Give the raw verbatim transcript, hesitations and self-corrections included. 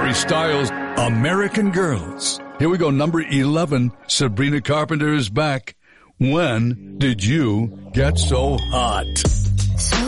Harry Styles, American Girls. Here we go, number eleven, Sabrina Carpenter is back. When did you get so hot?